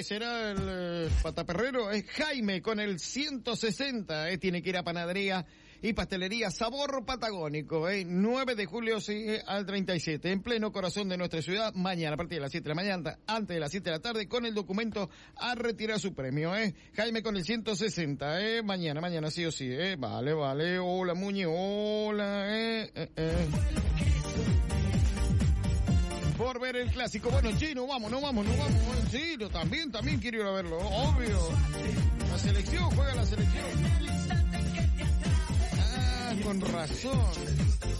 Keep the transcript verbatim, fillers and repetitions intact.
¿Qué será el eh, pataperrero? Es Jaime con el ciento sesenta, eh, tiene que ir a panadería y pastelería Sabor Patagónico, eh, nueve de julio sigue al treinta y siete, en pleno corazón de nuestra ciudad, mañana a partir de las siete de la mañana, antes de las siete de la tarde, con el documento a retirar su premio, eh. Jaime con el ciento sesenta, eh, mañana, mañana sí o sí, eh, vale, vale, hola Muñe, hola, eh, eh, eh. Por ver el clásico. Bueno, Chino, vamos, no vamos, no vamos. Chino, también, también quiero ir a verlo, obvio. La selección, juega la selección. Ah, con razón.